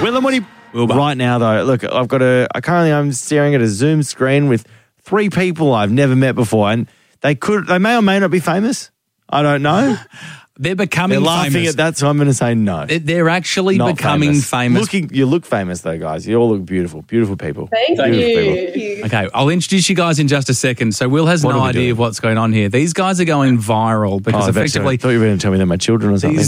Willem, what do you... Wilbur. Right now, though, look, I'm staring at a Zoom screen with 3 people I've never met before, and they may or may not be famous. I don't know. They're becoming They're laughing famous. at that, so I'm going to say no. They're actually Not becoming famous. You look famous, though, guys. You all look beautiful. Beautiful people. Thank you. Okay, I'll introduce you guys in just a second. So Will has What no are we idea doing? of what's going on here. These guys are going viral because effectively... I thought you were going to tell me they're my children or something.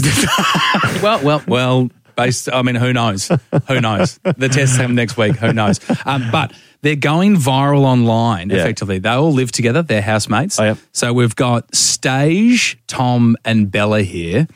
Well, who knows? Who knows? The tests come next week. Who knows? But they're going viral online, effectively. They all live together. They're housemates. Oh, yeah. So we've got Stage, Tom and Bella here.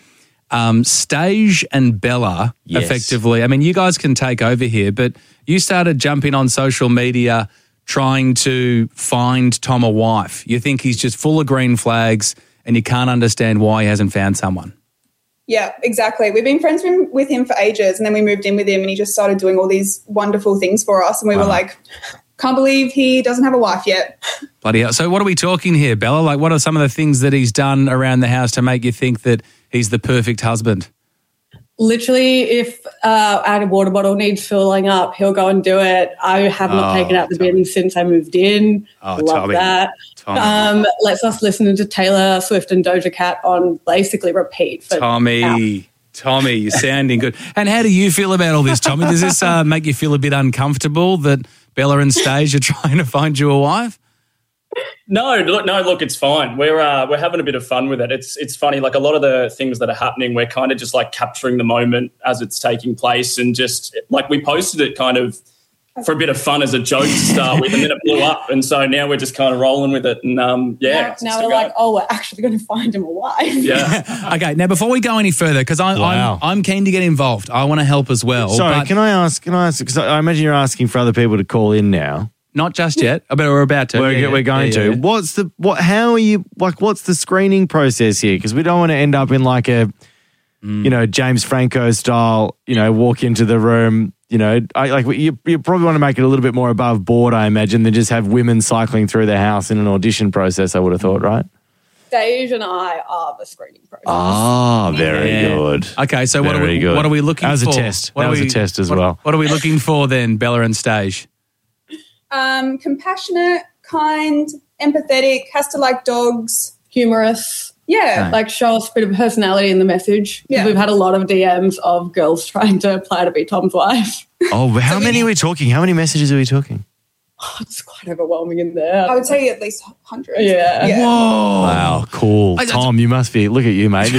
Stage and Bella, Yes. effectively. I mean, you guys can take over here, but you started jumping on social media trying to find Tom a wife. You think he's just full of green flags and you can't understand why he hasn't found someone. Yeah, exactly. We've been friends with him for ages, and then we moved in with him and he just started doing all these wonderful things for us, and we were like, can't believe he doesn't have a wife yet. Bloody hell. So what are we talking here, Bella? Like, what are some of the things that he's done around the house to make you think that he's the perfect husband? Literally, if our water bottle needs filling up, he'll go and do it. I have not taken out the bin since I moved in. Love Tommy. that. Tommy. Lets us listen to Taylor Swift and Doja Cat on basically repeat. For Tommy, you're sounding good. And how do you feel about all this, Tommy? Does this make you feel a bit uncomfortable that Bella and Stage are trying to find you a wife? No, look, it's fine. We're having a bit of fun with it. It's funny, like a lot of the things that are happening, we're kind of just like capturing the moment as it's taking place, and just like we posted it kind of for a bit of fun as a joke to start with, and then it blew up, and so now we're just kind of rolling with it, and Now we're like, we're actually going to find him a wife. yeah. Okay, now before we go any further, because I'm keen to get involved. I want to help as well. Sorry, but can I ask, because I imagine you're asking for other people to call in now. not just yet, but we're about to. We're going to. Yeah. How are you, what's the screening process here? Because we don't want to end up in like a, James Franco style, walk into the room. You probably want to make it a little bit more above board, I imagine, than just have women cycling through the house in an audition process, I would have thought, right? Stage and I are the screening process. Ah, very good. Okay, so what are we looking for? That was a test. That was a test as well. What are we looking for then, Bella and Stage? Compassionate, kind, empathetic, has to like dogs. Humorous. Yeah. Like show us a bit of personality in the message. Yeah. We've had a lot of DMs of girls trying to apply to be Tom's wife. Oh, how many are we talking? How many messages are we talking? It's quite overwhelming in there. I would say at least hundreds. Yeah. Whoa. Wow, cool. Tom, you must be, look at you, mate.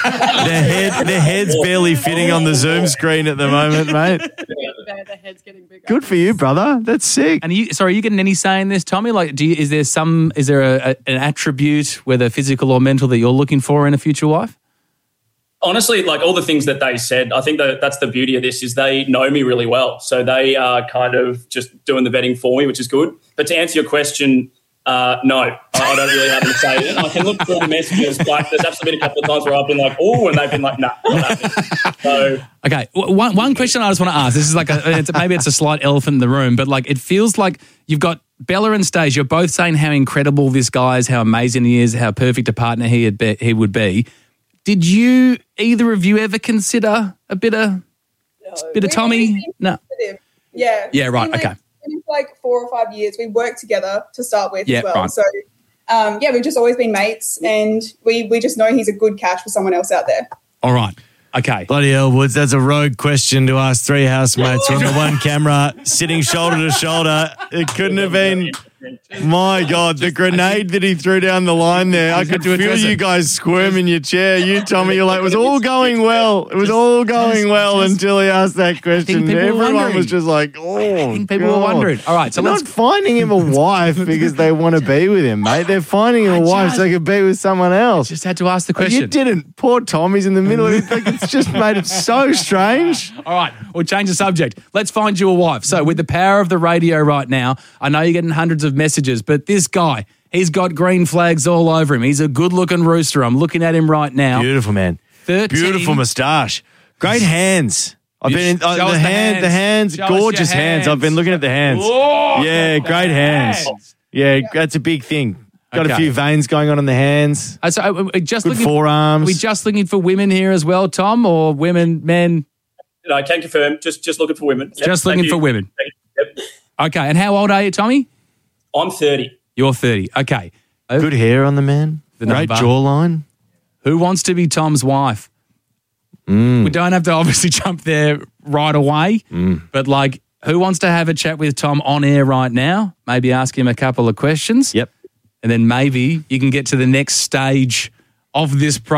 Their head's barely fitting on the Zoom screen at the moment, mate. Their head's getting bigger. Good for you, brother. That's sick. And are you getting any say in this, Tommy? Like, is there an attribute, whether physical or mental, that you're looking for in a future wife? Honestly, like all the things that they said, I think that's the beauty of this is they know me really well. So they are kind of just doing the vetting for me, which is good. But to answer your question, no, I don't really have to say it. I can look through the messages, but there's actually been a couple of times where I've been like, oh, and they've been like, nah, not happening. So, okay, one question I just want to ask. This is like maybe it's a slight elephant in the room, but like it feels like you've got Bella and Stage. You're both saying how incredible this guy is, how amazing he is, how perfect a partner he would be. Did you either of you ever consider a bit of Tommy? No. Yeah. Yeah, right. Okay. In like 4 or 5 years, we worked together to start with as well. Right. So, we've just always been mates, and we just know he's a good catch for someone else out there. All right. Okay. Bloody hell, Woods, that's a rogue question to ask three housemates on the one camera, sitting shoulder to shoulder. It couldn't have been... My God, the grenade that he threw down the line there. I could feel you guys squirm in your chair. You, Tommy, you're like, it was all going well. It was all going well until he asked that question. Everyone was just like, oh, I think people were wondering. All right, so they're not finding him a wife because they want to be with him, mate. They're finding him a wife so they could be with someone else. Just had to ask the question. You didn't. Poor Tommy's in the middle of it. Like, it's just made it so strange. All right, we'll change the subject. Let's find you a wife. So with the power of the radio right now, I know you're getting hundreds of messages, but this guy, he's got green flags all over him. He's a good-looking rooster. I'm looking at him right now. Beautiful, man. 13. Beautiful moustache. Great hands. I've been Show us the hands, Show us gorgeous your hands. I've been looking at the hands. Whoa, yeah, great hands. Yeah, that's a big thing. Got a few veins going on in the hands. So Good forearms. Are we just looking for women here as well, Tom, or women, men? No, I can confirm. Just looking for women. Yep, Just looking for women. Yep. Okay, and how old are you, Tommy? I'm 30. You're 30. Okay. Good hair on the man. Great number. jawline. Who wants to be Tom's wife? We don't have to obviously jump there right away, but like, who wants to have a chat with Tom on air right now? Maybe ask him a couple of questions. Yep. And then maybe you can get to the next stage of this process.